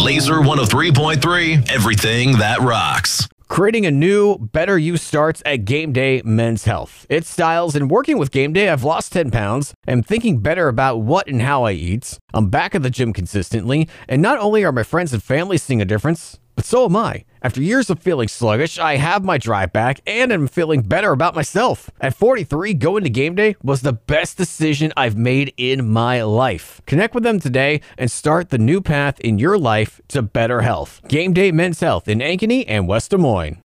Laser 103.3, everything that rocks. Creating a new, better you starts at Game Day Men's Health. Its styles and working with Game Day, I've lost 10 pounds. I'm thinking better about what and how I eat. I'm back at the gym consistently, and not only are my friends and family seeing a difference, but so am I. After years of feeling sluggish, I have my drive back and I'm feeling better about myself. At 43, going to Game Day was the best decision I've made in my life. Connect with them today and start the new path in your life to better health. Game Day Men's Health in Ankeny and West Des Moines.